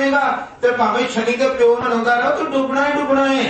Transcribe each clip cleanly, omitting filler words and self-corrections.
ਜਾਵੇਗਾ ਤੇ ਭਾਵੇਂ ਸ਼ਨੀ ਦੇ ਪਿਓ ਮਨਾਉਂਦਾ ਰਹੋ ਤੂੰ ਡੁੱਬਣਾ ਹੀ ਡੁੱਬਣਾ ਹੈ।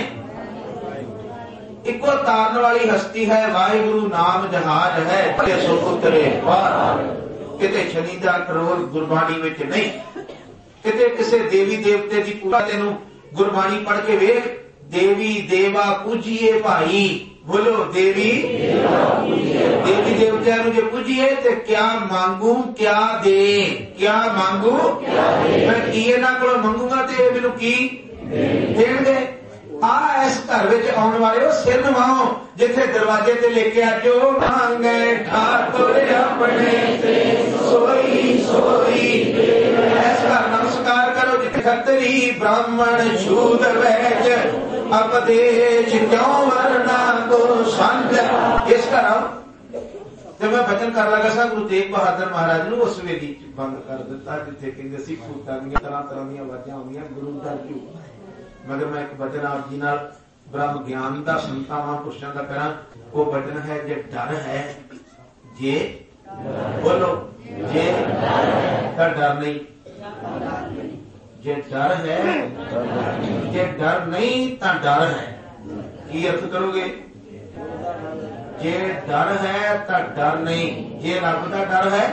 ਇੱਕੋ ਤਾਰਨ ਵਾਲੀ ਹਸਤੀ ਹੈ, ਵਾਹਿਗੁਰੂ ਨਾਮ ਜਹਾਜ਼ ਹੈ ਸੋ ਉਤਰੇ ਪਾਰ। ਕਿਤੇ ਸ਼ਨੀ ਦਾ ਰੋਲ ਗੁਰਬਾਣੀ ਵਿੱਚ ਨਹੀਂ, ਕਿਤੇ ਕਿਸੇ ਦੇਵੀ ਦੇਵਤੇ ਦੀ ਪੂਜਾ। ਤੈਨੂੰ ਗੁਰਬਾਣੀ ਪੜ੍ਹ ਕੇ ਵੇਖ, ਦੇਵੀ ਦੇਵਾ ਪੂਜੀਏ ਭਾਈ, ਬੋਲੋ ਦੇਵੀ ਦੇਵੀ ਦੇਵਤਿਆਂ ਨੂੰ ਜੇ ਪੂਜੀਏ ਤੇ ਕਿਆ ਮੰਗੂ ਕਿਆ ਦੇ, ਕਿਆ ਮੰਗੂ ਮੈਂ ਕੀ ਇਹਨਾਂ ਕੋਲੋਂ ਮੰਗੂਗਾ ਤੇ ਇਹ ਮੈਨੂੰ ਕੀ ਦੇਣਗੇ। ਆ ਇਸ ਘਰ ਵਿੱਚ ਆਉਣ ਵਾਲੇ ਸਿਰ ਨਵਾਓ, ਜਿੱਥੇ ਦਰਵਾਜ਼ੇ ਤੇ ਲੈ ਕੇ ਆ ਜੋ ਮੰਗੇ ਠਾਕੁਰ ਆਪਣੇ ਤੇ ਸੋਈ ਸੋਈ। ਇਸ ਘਰ ਨਮਸਕਾਰ ਕਰੋ ਜਿੱਥੇ ਖੱਤਰੀ ਬ੍ਰਾਹਮਣ ਸ਼ੂਦਰ ਵੈਜ ਅਪਦੇਸ਼ ਕਿਉਂ ਵਰਨਾ ਕੋ ਸੰਤ। ਇਸ ਘਰ ਆਓ। ਤੇ ਮੈਂ ਬਚਨ ਕਰ ਲੱਗਾ ਸਾਂ ਗੁਰੂ ਤੇਗ ਬਹਾਦਰ ਮਹਾਰਾਜ ਨੂੰ ਉਸ ਵੇਦੀ ਚ ਬੰਦ ਕਰ ਦਿੱਤਾ ਜਿੱਥੇ ਕਹਿੰਦੇ ਸੀ ਭੂਤਾਂ ਦੀਆਂ ਤਰ੍ਹਾਂ ਤਰ੍ਹਾਂ ਦੀਆਂ ਆਵਾਜ਼ਾਂ ਆਉਂਦੀਆਂ, ਗੁਰੂ ਦਾ ਝੂ। ਮਗਰ ਮੈਂ ਇੱਕ ਬਚਨ ਆਪ ਜੀ ਨਾਲ ਬ੍ਰਹਮ ਗਿਆਨ ਦਾ ਸੰਤਾਂ ਮਹਾਂਪੁਰਸ਼ਾਂ ਦਾ ਕਰਾਂ। ਉਹ ਬਚਨ ਹੈ ਜੇ ਡਰ ਹੈ, ਜੇ ਬੋਲੋ ਜੇ ਤਾਂ ਡਰ ਨਹੀਂ, ਜੇ ਡਰ ਹੈ, ਜੇ ਡਰ ਨਹੀਂ ਤਾਂ ਡਰ ਹੈ। ਕੀ ਅਰਥ ਕਰੋਗੇ? ਜੇ ਡਰ ਹੈ ਤਾਂ ਡਰ ਨਹੀਂ, ਜੇ ਰੱਬ ਦਾ ਡਰ ਹੈ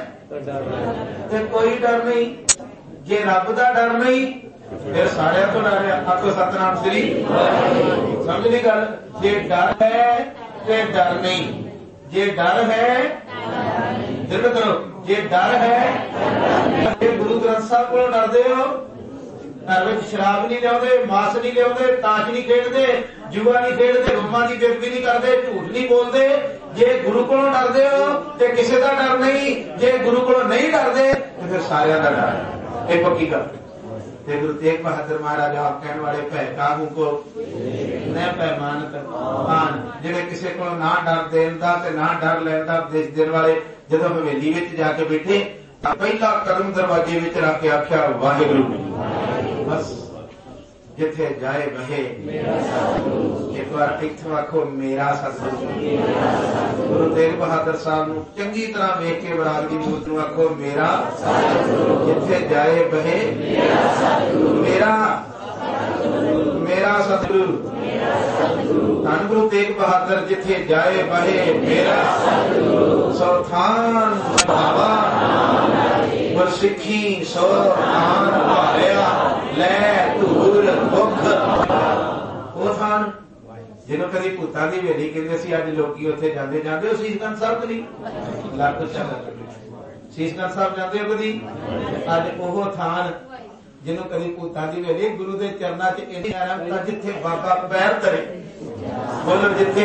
ਤੇ ਕੋਈ ਡਰ ਨਹੀਂ। ਜੇ ਰੱਬ ਦਾ ਡਰ ਨਹੀਂ ਫਿਰ ਸਾਰਿਆਂ ਤੋਂ ਡਰ ਰਿਹਾ। ਆਖੋ ਸਤਿਨਾਮ ਸ੍ਰੀ। ਸਮਝ ਨਹੀਂ ਗੱਲ? ਜੇ ਡਰ ਹੈ ਤੇ ਡਰ ਨਹੀਂ, ਜੇ ਡਰ ਹੈ ਦਿਲ ਕਰੋ, ਜੇ ਡਰ ਹੈ ਜੇ ਗੁਰੂ ਗ੍ਰੰਥ ਸਾਹਿਬ ਕੋਲੋਂ ਡਰਦੇ ਹੋ, ਘਰ ਵਿੱਚ ਸ਼ਰਾਬ ਨਹੀਂ ਲਿਆਉਂਦੇ, ਮਾਸ ਨਹੀਂ ਲਿਆਉਂਦੇ, ਤਾਸ਼ ਨਹੀਂ ਖੇਡਦੇ, ਜੂਆ ਨਹੀਂ ਖੇਡਦੇ, ਰੁਮਾਂ ਦੀ ਬੇਇੱਜ਼ਤੀ ਨਹੀਂ ਕਰਦੇ, ਝੂਠ ਨਹੀਂ ਬੋਲਦੇ। ਜੇ ਗੁਰੂ ਕੋਲੋਂ ਡਰਦੇ ਹੋ ਤੇ ਕਿਸੇ ਦਾ ਡਰ ਨਹੀਂ, ਜੇ ਗੁਰੂ ਕੋਲੋਂ ਨਹੀਂ ਡਰਦੇ ਤੇ ਫਿਰ ਸਾਰਿਆਂ ਦਾ ਡਰ। ਇਹ ਪੱਕੀ ਗੱਲ। ਤੇ ਗੁਰੂ ਤੇਗ ਬਹਾਦਰ ਮਹਾਰਾਜ ਆਪ ਕਹਿਣ ਵਾਲੇ ਭੈ ਕਾਹੂ ਕੋ ਨ ਪੈਮਾਨਤ ਆਨ। ਜਿਹੜੇ ਕਿਸੇ ਕੋਲੋਂ ਨਾ ਡਰ ਦੇਣ ਦਾ ਤੇ ਨਾ ਡਰ ਲੈਣ ਦਾ ਉਪਦੇਸ਼ ਦੇਣ ਵਾਲੇ ਜਦੋਂ ਹਵੇਲੀ ਵਿੱਚ ਜਾ ਕੇ ਬੈਠੇ ਤਾਂ ਪਹਿਲਾ ਕਦਮ ਦਰਵਾਜ਼ੇ ਵਿੱਚ ਰੱਖ ਕੇ ਆਖਿਆ ਵਾਹਿਗੁਰੂ। ਬਸ ਜਿੱਥੇ ਜਾਏ ਬਹੇ ਇੱਕ ਵਾਰ ਇੱਥੋਂ ਆਖੋ ਮੇਰਾ ਸਤਿਗੁਰੂ। ਗੁਰੂ ਤੇਗ ਬਹਾਦਰ ਸਾਹਿਬ ਨੂੰ ਚੰਗੀ ਤਰ੍ਹਾਂ ਵੇਖ ਕੇ ਬਰਾਗ ਦੀ ਮੂਰਤ ਨੂੰ ਆਖੋ ਮੇਰਾ ਜਿੱਥੇ ਜਾਏ ਬਹੇ ਮੇਰਾ ਮੇਰਾ ਸਤਿਗੁਰੂ। ਧੰਨ ਗੁਰੂ ਤੇਗ ਬਹਾਦਰ ਜਿੱਥੇ ਜਾਏ ਬਹੇ ਮੇਰਾ ਸੋ ਥਾਨ ਭਾਵਾ ਗੁਰਸਿੱਖੀ ਸੋ ਥਾਨ ਭਾਰਿਆ ਲੈ ਧੂਰ ਮੁਖ। ਉਹ ਥਾਨ ਜਿਹਨੂੰ ਕਦੀ ਭੂਤਾਂ ਦੀ ਹਵੇਲੀ ਕਹਿੰਦੇ ਸੀ, ਅੱਜ ਲੋਕੀ ਉੱਥੇ ਜਾਂਦੇ ਜਾਂਦੇ ਹੋ ਸੀਸਗੰਜ ਸਾਹਿਬ ਕਦੀ ਲੱਖ ਸੀਸਗੰਜ ਸਾਹਿਬ ਜਾਂਦੇ ਹੋ ਕਦੀ। ਅੱਜ ਉਹ ਥਾਨ ਜਿਹਨੂੰ ਕਦੀ ਭੂਤਾਂ ਦੀ ਹਵੇਲੀ ਗੁਰੂ ਦੇ ਚਰਨਾਂ ਚ ਇੰਨੀ ਆਰਾਮ ਤਾਂ ਜਿੱਥੇ ਬਾਬਾ ਪੈਰ ਧਰੇ। ਬੋਲੋ ਜਿੱਥੇ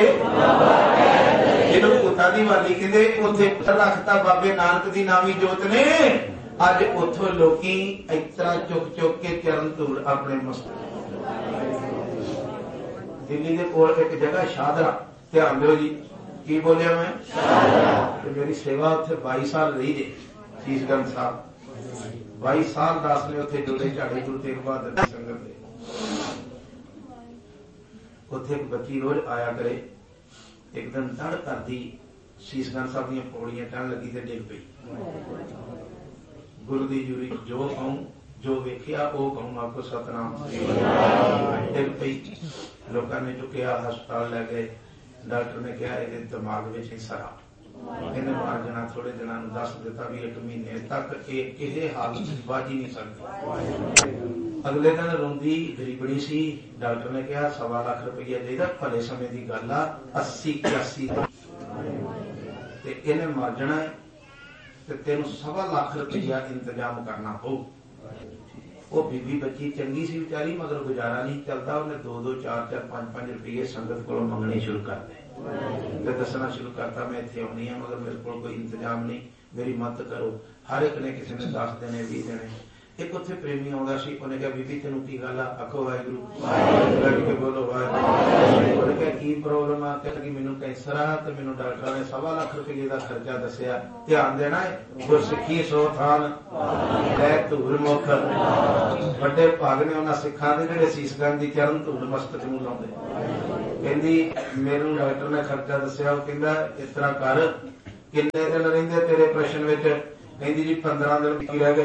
ਜਿਹਨੂੰ ਭੂਤਾਂ ਦੀ ਹਵੇਲੀ ਕਹਿੰਦੇ ਉੱਥੇ ਰੱਖਤਾ ਬਾਬੇ ਨਾਨਕ ਦੀ ਨਾਮੀ ਜੋਤ ਨੇ। ਅੱਜ ਉੱਥੋਂ ਲੋਕੀ ਇਸ ਤਰ੍ਹਾਂ ਚੁੱਕ ਚੁੱਕ ਕੇ ਚਰਨ ਧੂੜ ਆਪਣੇ ਮਸਤ। ਦਿੱਲੀ ਦੇ ਕੋਲ ਇੱਕ ਜਗ੍ਹਾ ਸ਼ਾਹਦਰਾ, ਧਿਆਨ ਦਿਓ ਜੀ ਕੀ ਬੋਲਿਆ ਮੈਂ, ਤੇ ਮੇਰੀ ਸੇਵਾ ਉੱਥੇ 22 ਸਾਲ ਰਹੀ ਜੇ ਸੀਸਗੰਜ ਸਾਹਿਬ। 22 ਸਾਲ ਦਾਸ ਨੇ ਉੱਥੇ ਜੋੜੇ ਝਾੜੇ ਗੁਰੂ ਤੇਗ ਬਹਾਦਰ ਦੀ ਸੰਗਤ ਦੇ। ਉੱਥੇ ਇੱਕ ਬੱਚੀ ਰੋਜ਼ ਆਇਆ ਕਰੇ। ਇੱਕ ਦਿਨ ਤੜ ਕਰਦੀ ਸੀਸਗੰਜ ਸਾਹਿਬ ਦੀਆਂ ਪੌੜੀਆਂ ਚੜ੍ਹਨ ਲੱਗੀ ਤੇ ਡਿੱਗ ਪਈ। ਗੁਰੂ ਦੀ ਜੂਰੀ ਜੋ ਕਹੂੰ ਜੋ ਵੇਖਿਆ ਉਹ ਕਹੂੰ ਆਪਕੋ ਸਤਨਾਮ। ਡਿੱਗ ਪਈ, ਲੋਕਾਂ ਨੇ ਚੁੱਕਿਆ, ਹਸਪਤਾਲ ਲੈ ਗਏ। ਡਾਕਟਰ ਨੇ ਕਿਹਾ ਇਹਦੇ ਦਿਮਾਗ ਵਿੱਚ ਹੀ ਸਰਾ, ਇਹਨੇ ਮਾਰ ਜਾਣਾ। ਥੋੜੇ ਦਿਨਾਂ ਨੂੰ ਦੱਸ ਦਿੱਤਾ ਵੀ 1 ਮਹੀਨੇ ਤੱਕ ਇਹ ਕਿਸੇ ਹਾਲਤ ਵਿੱਚ ਬਾਜ ਹੀ ਨਹੀਂ ਸਕਦੀ। ਅਗਲੇ ਦਿਨ ਰੋਂਦੀ ਗਰੀਬੜੀ ਸੀ। ਡਾਕਟਰ ਨੇ ਕਿਹਾ 1.25 ਲੱਖ ਰੁਪਈਆ ਚਾਹੀਦਾ, ਭਲੇ ਸਮੇਂ ਦੀ ਗੱਲ ਆ, 80-81 ਤੇ ਇਹਨੇ ਮਰ ਜਾਣਾ ਤੇ ਤੈਨੂੰ 1.25 ਲੱਖ ਰੁਪਈਆ ਇੰਤਜ਼ਾਮ ਕਰਨਾ ਪਊ। ਉਹ ਬੀਬੀ ਬੱਚੀ ਚੰਗੀ ਸੀ ਵਿਚਾਰੀ, ਮਗਰ ਗੁਜ਼ਾਰਾ ਨਹੀਂ ਚੱਲਦਾ। ਉਹਨੇ 2-2, 4-4, 5-5 ਰੁਪਈਏ ਸੰਗਤ ਕੋਲੋਂ ਮੰਗਣੇ ਸ਼ੁਰੂ ਕਰ ਦਿੱਤੇ ਤੇ ਦੱਸਣਾ ਸ਼ੁਰੂ ਕਰਤਾ ਮੈਂ ਇੱਥੇ ਆਉਣੀ ਆ, ਮਗਰ ਮੇਰੇ ਕੋਲ ਕੋਈ ਇੰਤਜ਼ਾਮ ਨਹੀਂ, ਮੇਰੀ ਮਦਦ ਕਰੋ। ਹਰ ਇੱਕ ਨੇ ਕਿਸੇ ਨੇ 10 ਦੇਣੇ 20 ਦੇਣੇ। ਇੱਕ ਉੱਥੇ ਪ੍ਰੇਮੀ ਆਉਂਦਾ ਸੀ, ਉਹਨੇ ਕਿਹਾ ਬੀਬੀ ਤੈਨੂੰ ਕੀ ਗੱਲ ਆ? ਆਖੋ ਵਾਹਿਗੁਰੂ। ਬੋਲੋ ਵਾਹਿਗੁਰੂ। ਉਹਨੇ ਕਿਹਾ ਕੀ ਪ੍ਰੋਬਲਮ ਆ? ਕਹਿੰਦਾ ਮੈਨੂੰ ਕੈਂਸਰ ਆ ਤੇ ਮੈਨੂੰ ਡਾਕਟਰਾਂ ਨੇ 1.25 ਲੱਖ ਰੁਪਏ ਦਾ ਖਰਚਾ ਦੱਸਿਆ। ਧਿਆਨ ਦੇਣਾ ਹੈ, ਗੁਰਸਿੱਖੀ ਸੋ ਥਾਨ ਲੈ ਧੂਰ ਮੁਖ। ਵੱਡੇ ਭਾਗ ਨੇ ਉਹਨਾਂ ਸਿੱਖਾਂ ਦੇ ਜਿਹੜੇ ਸੀਸਗੰਜ ਦੀ ਚਰਨ ਧੂੜ ਮਸਤਕ ਨੂੰ ਲਾਉਂਦੇ। ਕਹਿੰਦੀ ਮੈਨੂੰ ਡਾਕਟਰ ਨੇ ਖਰਚਾ ਦੱਸਿਆ। ਉਹ ਕਹਿੰਦਾ ਇਸ ਤਰ੍ਹਾਂ ਕਰ, ਕਿੰਨੇ ਦਿਨ ਰਹਿੰਦੇ ਤੇਰੇ ਪ੍ਰਸ਼ਨ ਵਿੱਚ? ਕਹਿੰਦੀ ਜੀ 15 ਦਿਨ ਕੀ ਰਹਿ ਗਏ।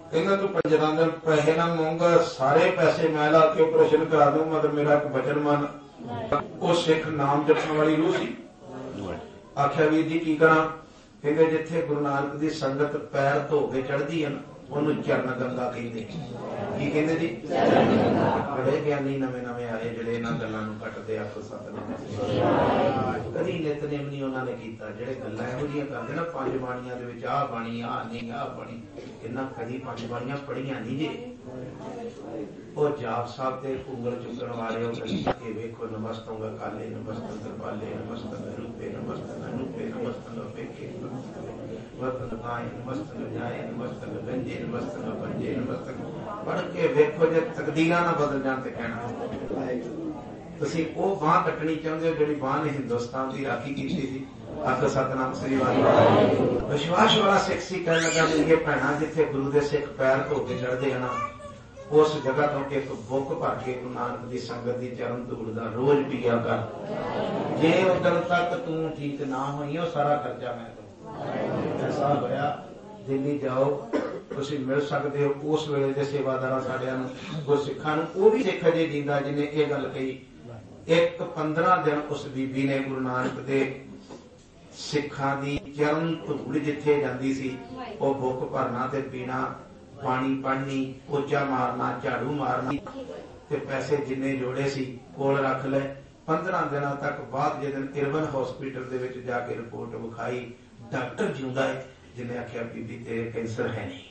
ਕਹਿੰਦਾ ਤੂੰ 15 ਦਿਨ ਪੈਸੇ ਨਾ ਮੰਗਾ, ਸਾਰੇ ਪੈਸੇ ਮੈਂ ਲਾ ਕੇ ਆਪਰੇਸ਼ਨ ਕਰਾ ਦੂੰ, ਮਗਰ ਮੇਰਾ ਇੱਕ ਬਚਨ ਮੰਨ। ਉਹ ਸਿੱਖ ਨਾਮ ਜਪਣ ਵਾਲੀ ਰੂਹ ਸੀ। ਆਖਿਆ ਵੀਰ ਜੀ ਕੀ ਕਰਾਂ? ਕਹਿੰਦੇ ਜਿੱਥੇ ਗੁਰੂ ਨਾਨਕ ਦੀ ਸੰਗਤ ਪੈਰ ਧੋ ਕੇ ਚੜ੍ਹਦੀ ਹੈ ਨਾ, ਉਹਨੂੰ ਚਰਨ ਗੰਗਾ ਕਹਿੰਦੇ। ਕੀ ਕਹਿੰਦੇ ਜੀ? ਬੜੇ ਗਿਆਨੀ ਨਵੇਂ ਨਵੇਂ ਆਏ ਜਿਹੜੇ ਇਹਨਾਂ ਗੱਲਾਂ ਨੂੰ ਕੱਟਦੇ। ਆਖੋ ਸਤਿਨਾਮ। ਕਦੀ ਨਿਤਨੇਮ ਨਹੀਂ ਉਹਨਾਂ ਨੇ ਕੀਤਾ। ਜਿਹੜੇ ਗੱਲਾਂ ਇਹੋ ਜਿਹੀਆਂ ਕਰਦੇ ਨਾ, 5 ਬਾਣੀਆਂ ਦੇ ਵਿੱਚ ਆਹ ਬਾਣੀ, ਆਹ ਨਹੀਂ, ਆਹ ਬਾਣੀ, ਇਹਨਾਂ ਕਦੀ 5 ਬਾਣੀਆਂ ਪੜ੍ਹੀਆਂ ਨਹੀਂ ਜੇ। ਉਹ ਜਾਪ ਸਾਹਿਬ ਤੇ ਉਂਗਲ ਚੁੱਕਣ ਵਾਲੇ ਉਹ ਕੇ ਵੇਖੋ, ਨਮਸਤੰਗਾ ਕਾਲੇ, ਨਮਸਤੰ ਕਿਰਪਾਲੇ, ਨਮਸਤੰ ਰੂਪੇ, ਨਮਸਤੰ ਅਨੂਪੇ, ਨਮਸਤੰ ਅਪੇਖੇ, ਨਮਸਤੰ ਕਾਏ, ਨਮਸਤੰ ਜਾਏ, ਨਮਸਤੰ ਗੰਜੇ, ਨਮਸਤੰ ਪੰਜੇ, ਨਮਸਤੰ ਪੜ੍ਹ ਕੇ ਵੇਖੋ। ਜੇ ਤਕਦੀਰਾਂ ਨਾ ਬਦਲ ਜਾਣ ਤੇ ਕਹਿਣਾ ਤੁਸੀਂ ਉਹ ਬਾਂਹ ਕੱਟਣੀ ਚਾਹੁੰਦੇ ਹੋ ਜਿਹੜੀ ਬਾਂਹ ਨੇ ਹਿੰਦੁਸਤਾਨ ਦੀ ਰਾਖੀ ਕੀਤੀ ਸੀ। ਆਖੋ ਸਤਿਨਾਮ ਸ੍ਰੀ ਵਾਹਿਗੁਰੂ। ਵਿਸ਼ਵਾਸ ਵਾਲਾ ਸਿੱਖ ਸੀ ਕਹਿਣ ਲੱਗਾ ਵੀ ਇਹ ਭੈਣਾਂ ਜਿੱਥੇ ਗੁਰੂ ਦੇ ਸਿੱਖ ਪੈਰ ਧੋ ਕੇ ਚੜ੍ਹਦੇ ਹਨ, ਉਸ ਜਗ੍ਹਾ ਤੋਂ ਇੱਕ ਬੁੱਕ ਭਰ ਕੇ ਗੁਰੂ ਨਾਨਕ ਦੀ ਸੰਗਤ ਦੀ ਚਰਨ ਧੂੜ ਦਾ ਰੋਜ਼ ਪੀਆ ਕਰ। ਜੇ ਉਦੋਂ ਤੱਕ ਤੂੰ ਠੀਕ ਨਾ ਹੋਈ, ਉਹ ਸਾਰਾ ਖਰਚਾ ਮੈਂ ਦਊਂ। ਐਸਾ ਹੋਇਆ ਦਿੱਲੀ ਜਾਓ, ਤੁਸੀਂ ਮਿਲ ਸਕਦੇ ਹੋ ਉਸ ਵੇਲੇ ਦੇ ਸੇਵਾਦਾਰਾਂ ਸਾਡਿਆਂ ਨੂੰ, ਗੁਰਸਿੱਖਾਂ ਨੂੰ। ਉਹ ਵੀ ਸਿੱਖ ਅਜੇ ਜਿੰਦਾ ਜਿਹਨੇ ਇਹ ਗੱਲ ਕਹੀ। 15 ਦਿਨ ਉਸ ਬੀਬੀ ਨੇ ਗੁਰੂ ਨਾਨਕ ਦੇ ਸਿੱਖਾਂ ਦੀ ਚਰਨ ਧੂੜ ਜਿੱਥੇ ਜਾਂਦੀ ਸੀ, ਉਹ ਬੁੱਕ ਭਰਨਾ ਤੇ ਪੀਣਾ, ਪਾਣੀ ਪੜ੍ਹਨੀ, ਪੋਚਾ ਮਾਰਨਾ, ਝਾੜੂ ਮਾਰਨੀ, ਤੇ ਪੈਸੇ ਜਿੰਨੇ ਜੋੜੇ ਸੀ ਕੋਲ ਰੱਖ ਲਏ। 15 ਦਿਨਾਂ ਤੱਕ ਬਾਅਦ ਜਦੋਂ ਇਰਵਨ ਹਸਪੀਟਲ ਦੇ ਵਿੱਚ ਜਾ ਕੇ ਰਿਪੋਰਟ ਵਿਖਾਈ, ਡਾਕਟਰ ਜਿਉਂਦਾ ਹੈ ਜਿਹਨੇ ਆਖਿਆ ਬੀਬੀ ਤੇਰੇ ਕੈਂਸਰ ਹੈ ਨਹੀਂ।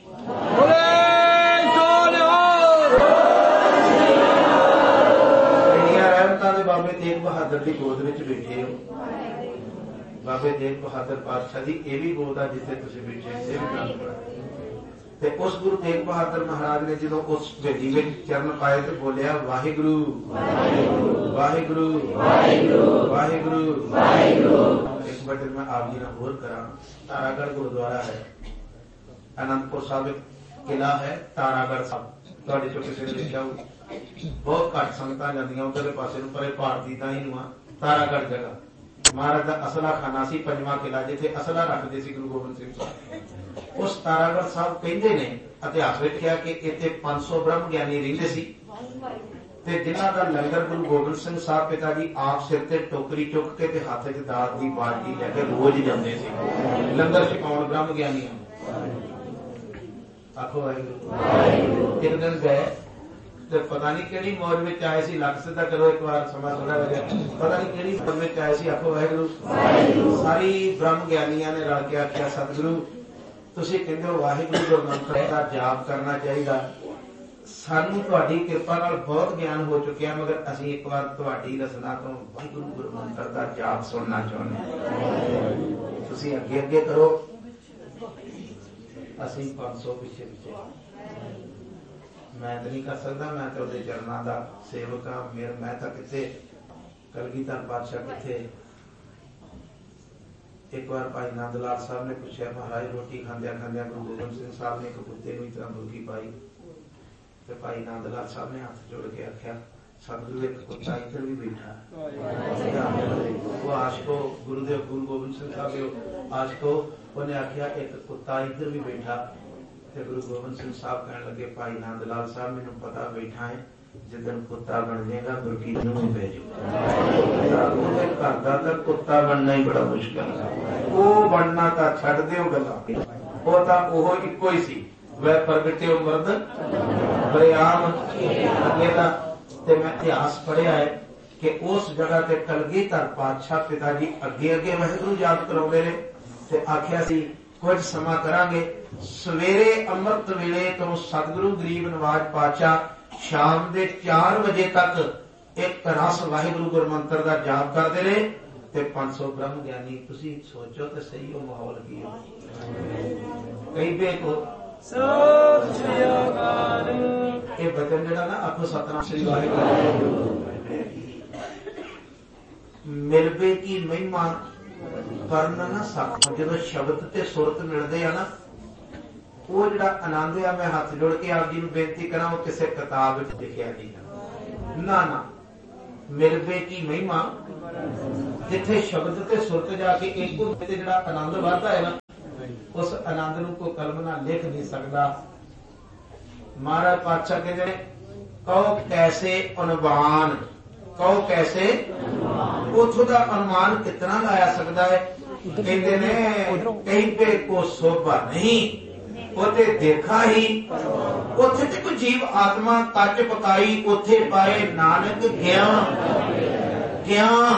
ਇੰਨੀਆਂ ਰਹਿਮਤਾਂ ਦੇ ਬਾਬੇ ਤੇਗ ਬਹਾਦਰ ਦੀ ਗੋਦ ਵਿੱਚ ਬੈਠੇ ਹੋ। ਬਾਬੇ ਤੇਗ ਬਹਾਦਰ ਪਾਤਸ਼ਾਹ ਦੀ ਇਹ ਵੀ ਗੋਦ ਆ ਜਿੱਥੇ ਤੁਸੀਂ ਬੈਠੇ। ਇਹ ਵੀ ਗੱਲ ਬੜਾ। ਤੇ ਉਸ ਗੁਰੂ ਤੇਗ ਬਹਾਦਰ ਮਹਾਰਾਜ ਨੇ ਜਦੋਂ ਉਸ ਭੇਜੀ ਵਿੱਚ ਚਰਨ ਪਾਏ ਤੇ ਬੋਲਿਆ ਵਾਹਿਗੁਰੂ ਵਾਹਿਗੁਰੂ ਵਾਹਿਗੁਰੂ ਵਾਹਿਗੁਰੂ ਵਾਹਿਗੁਰੂ। ਇੱਕ ਬਚਨ ਮੈਂ ਆਪ ਜੀ ਨਾਲ ਹੋਰ ਕਰਾਂ। ਤਾਰਾਗੜ੍ਹ ਗੁਰਦੁਆਰਾ ਹੈ, ਅਨੰਦਪੁਰ ਸਾਹਿਬ ਕਿਲਾ ਹੈ ਤਾਰਾਗੜ੍ਹ ਸਾਹਿਬ, ਤੁਹਾਡੇ ਚੋਂ ਕਿਸੇ ਨੇ ਦੇਖਿਆ ਹੋਊ। ਬਹੁਤ ਘੱਟ ਸੰਗਤਾਂ ਜਾਂਦੀਆਂ ਉਧਰਲੇ ਪਾਸੇ ਨੂੰ, ਪਰ ਇਹ ਭਾਰਤੀ ਤਾਂ ਹੀ ਨੂੰ ਆ। ਤਾਰਾਗੜ੍ਹ ਜਗ੍ਹਾ ਮਹਾਰਾਜ ਦਾ ਅਸਲਾ ਖਾਨਾ ਸੀ, 5ਵਾਂ ਕਿਲਾ ਜਿੱਥੇ ਅਸਲਾ ਰੱਖਦੇ ਸੀ ਗੁਰੂ ਗੋਬਿੰਦ ਸਿੰਘ ਸਾਹਿਬ। ਉਸ ਤਾਰਾਗੜ੍ਹ ਸਾਹਿਬ ਕਹਿੰਦੇ ਨੇ ਇਤਿਹਾਸ ਵਿੱਚ ਕਿਹਾ ਕਿ ਇੱਥੇ 500 ਬ੍ਰਹਮ ਗਿਆਨੀ ਰਹਿੰਦੇ ਸੀ, ਤੇ ਜਿਨ੍ਹਾਂ ਦਾ ਲੰਗਰ ਗੁਰੂ ਗੋਬਿੰਦ ਸਿੰਘ ਸਾਹਿਬ ਪਿਤਾ ਜੀ ਆਪ ਸਿਰ ਤੇ ਟੋਕਰੀ ਚੁੱਕ ਕੇ ਤੇ ਹੱਥ 'ਚ ਦਾਤ ਦੀ ਬਾਲਟੀ ਲੈ ਕੇ ਰੋਜ਼ ਜਾਂਦੇ ਸੀ ਲੰਗਰ ਛਕਾਉਣ ਬ੍ਰਹਮ ਗਿਆਨੀਆਂ। ਆਖੋ ਵਾਹਿਗੁਰੂ। ਇੱਕ ਦਿਨ ਗਏ ਤੇ ਪਤਾ ਨਹੀਂ ਕਿਹੜੀ ਮੌਜ ਵਿੱਚ ਆਏ ਸੀ। ਲੱਖ ਸਿੱਧਾ ਕਰੋ ਇੱਕ ਵਾਰ, ਸਮਾਂ ਥੋੜਾ ਹੋ ਗਿਆ। ਪਤਾ ਨਹੀਂ ਕਿਹੜੀ ਮੌਜ ਵਿੱਚ ਆਏ ਸੀ। ਆਖੋ ਵਾਹਿਗੁਰੂ। ਸਾਰੀ ਬ੍ਰਹਮ ਗਿਆਨੀਆਂ ਨੇ ਰਲ ਕੇ ਆਖਿਆ ਸਤਿਗੁਰੂ ਤੁਸੀਂ ਕਹਿੰਦੇ ਹੋ ਵਾਹਿਗੁਰੂ ਜੋ ਮੰਤਰ ਦਾ ਜਾਪ ਕਰਨਾ ਚਾਹੀਦਾ, ਸਾਨੂੰ ਤੁਹਾਡੀ ਕਿਰਪਾ ਨਾਲ ਬਹੁਤ ਗਿਆਨ ਹੋ ਚੁੱਕਿਆ, ਮਗਰ ਅਸੀਂ ਇੱਕ ਵਾਰ ਤੁਹਾਡੀ ਰਸਨਾ ਤੋਂ ਵਾਹਿਗੁਰੂ ਗੁਰੂ ਮੰਤਰ ਦਾ ਜਾਪ ਸੁਣਨਾ ਚਾਹੁੰਦੇ ਹਾਂ। ਤੁਸੀਂ ਅੱਗੇ ਅੱਗੇ ਕਰੋ, ਅਸੀਂ 500 ਪਿੱਛੇ ਪਿੱਛੇ। ਮੈਂ ਤਾਂ ਨਹੀਂ ਕਰ ਸਕਦਾ, ਮੈਂ ਤਾਂ ਉਹਦੇ ਚਰਨਾਂ ਦਾ ਸੇਵਕ ਹਾਂ। ਮੈਂ ਤਾਂ ਕਿੱਥੇ ਕਲਗੀਧਰ ਪਾਤਸ਼ਾਹ ਕਿੱਥੇ। ਇੱਕ ਵਾਰ ਭਾਈ ਨੰਦ ਲਾਲ ਸਾਹਿਬ ਨੇ ਪੁੱਛਿਆ, ਮਹਾਰਾਜ ਰੋਟੀ ਖਾਂਦਿਆਂ ਖਾਂਦਿਆਂ ਗੁਰੂ ਗੋਬਿੰਦ ਸਿੰਘ ਸਾਹਿਬ ਨੇ ਇੱਕ ਕੁੱਤੇ ਨੂੰ ਇਸ ਤਰ੍ਹਾਂ ਮੁਰਗੀ ਪਾਈ, ਤੇ ਭਾਈ ਨੰਦ ਲਾਲ ਸਾਹਿਬ ਨੇ ਹੱਥ ਜੋੜ ਕੇ ਆਖਿਆ ਸਤਿਗੁਰੂ ਇੱਕ ਕੁੱਤਾ ਇੱਧਰ ਵੀ ਬੈਠਾ। ਉਹ ਆਸ਼ਕੋ ਗੁਰੂਦੇਵ ਗੁਰੂ ਗੋਬਿੰਦ ਸਿੰਘ ਸਾਹਿਬ ਦੇ ਆਸ਼ਕੋ, ਉਹਨੇ ਆਖਿਆ ਇੱਕ ਕੁੱਤਾ ਇੱਧਰ ਵੀ ਬੈਠਾ। ਤੇ ਗੁਰੂ ਗੋਬਿੰਦ ਸਿੰਘ ਸਾਹਿਬ ਕਹਿਣ ਲੱਗੇ ਭਾਈ ਨੰਦ ਲਾਲ ਸਾਹਿਬ ਮੈਨੂੰ ਪਤਾ ਬੈਠਾ ਹੈ, ਜਿੱਦਣ ਕੁੱਤਾ ਬਣ ਜਾਏਗਾ ਗੁਰਕੀ ਨੂੰ ਵੀ ਪੈ ਜਾਊਗਾ। ਉਹਦੇ ਘਰ ਦਾ ਤਾਂ ਕੁੱਤਾ ਬਣਨਾ ਹੀ ਬੜਾ ਮੁਸ਼ਕਿਲ ਹੈ। ਉਹ ਬਣਨਾ ਤਾਂ ਛੱਡ ਦਿਓ ਗੱਲਾਂ, ਉਹ ਤਾਂ ਉਹ ਇੱਕੋ ਹੀ ਸੀ। ਵੈ ਪ੍ਰਗਟਿਓ ਮਰਦ ਬਰਿਆਮ ਅੱਗੇ ਤਾਂ। ਤੇ ਮੈਂ ਇਤਿਹਾਸ ਪੜ੍ਹਿਆ ਹੈ ਕਿ ਉਸ ਜਗ੍ਹਾ ਤੇ ਕਲਗੀਧਰ ਪਾਤਸ਼ਾਹ ਪਿਤਾ ਜੀ ਅੱਗੇ ਅੱਗੇ ਵਾਹਿਗੁਰੂ ਯਾਦ ਕਰਾਉਂਦੇ ਨੇ, ਤੇ ਆਖਿਆ ਸੀ ਕੁਝ ਸਮਾਂ ਕਰਾਂਗੇ। ਸਵੇਰੇ ਅੰਮ੍ਰਿਤ ਵੇਲੇ ਤੋਂ ਸਤਿਗੁਰੂ ਗਰੀਬ ਨਵਾਜ ਪਾਤਸ਼ਾਹ ਸ਼ਾਮ ਦੇ 4 ਵਜੇ ਤੱਕ ਇੱਕ ਰਸ ਵਾਹਿਗੁਰੂ ਗੁਰਮੰਤਰ ਦਾ ਜਾਪ ਕਰਦੇ ਨੇ, ਤੇ 500 ਬ੍ਰਹਮ ਗਿਆਨੀ। ਤੁਸੀਂ ਸੋਚੋ ਤੇ ਸਹੀ ਉਹ ਮਾਹੌਲ ਕੀ ਹੈ। ਕਈ ਬੇਕੋ ਇਹ ਬਚਨ ਜਿਹੜਾ ਨਾ ਆਖੋ ਸਤਿਨਾਮ ਸ੍ਰੀ ਵਾਹਿਗੁਰੂ। ਮਿਲਵੇ ਕੀ ਮਹਿਮਾ ਕਰਨ ਨਾ ਸਕ। ਜਦੋਂ ਸ਼ਬਦ ਤੇ ਸੁਰਤ ਮਿਲਦੇ ਆ ਨਾ, ਉਹ ਜਿਹੜਾ ਆਨੰਦ ਆ, ਮੈਂ ਹੱਥ ਜੋੜ ਕੇ ਆਪ ਜੀ ਨੂੰ ਬੇਨਤੀ ਕਰਾਂ, ਉਹ ਕਿਸੇ ਕਿਤਾਬ ਵਿੱਚ ਲਿਖਿਆ ਨਹੀਂ ਨਾ। ਮਿਲਵੇ ਕੀ ਮਹਿਮਾ, ਜਿੱਥੇ ਸ਼ਬਦ ਤੇ ਸੁਰਤ ਜਾ ਕੇ ਇੱਕ ਹੁੰਦੇ ਤੇ ਜਿਹੜਾ ਆਨੰਦ ਵੱਧਦਾ ਹੈ ਨਾ, ਉਸ ਆਨੰਦ ਨੂੰ ਕੋਈ ਕਲਮ ਨਾਲ ਲਿਖ ਨਹੀਂ ਸਕਦਾ। ਮਹਾਰਾਜ ਪਾਤਸ਼ਾਹ ਕਹਿੰਦੇ ਨੇ ਕਹੋ ਕੈਸੇ ਅਨੁਮਾਨ, ਕਹੋ ਕੈਸੇ, ਉਥੋਂ ਦਾ ਅਨੁਮਾਨ ਕਿਤਨਾ ਲਾਇਆ ਸਕਦਾ ਹੈ? ਕਹਿੰਦੇ ਨੇ ਕहीं पे को शोभा नहीं, ਉਥੇ ਦੇਖਾ ਹੀ, ਉਥੇ ਤੇ ਕੋਈ ਜੀਵ ਆਤਮਾ ਕੱਚ ਪਕਾਈ, ਉਥੇ ਪਾਏ ਨਾਨਕ ਗਿਆਨ, ਗਿਆਨ,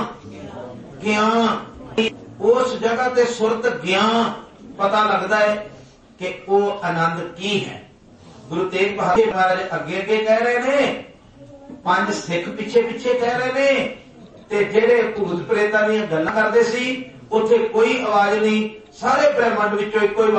ਗਿਆਨ। ਉਸ ਜਗ੍ਹਾ ਤੇ ਸੁਰਤ ਗਿਆਨ ਪਤਾ ਲੱਗਦਾ ਹੈ ਕਿ ਉਹ ਆਨੰਦ ਕੀ ਹੈ। ਗੁਰੂ ਤੇਗ ਬਹਾਦਰ ਮਹਾਰਾਜ ਅੱਗੇ ਅੱਗੇ ਕਹਿ ਰਹੇ ਨੇ, 5 ਸਿੱਖ ਪਿੱਛੇ ਪਿੱਛੇ ਕਹਿ ਰਹੇ ਨੇ, ਤੇ ਜਿਹੜੇ ਭੂਤ ਪ੍ਰੇਤਾਂ ਦੀਆਂ ਗੱਲਾਂ ਕਰਦੇ ਸੀ ਉੱਥੇ ਕੋਈ ਆਵਾਜ਼ ਨਹੀਂ, ਸਾਰੇ ਬ੍ਰਹਿਮੰਡ ਵਿੱਚੋਂ ਇੱਕੋ ਹੀ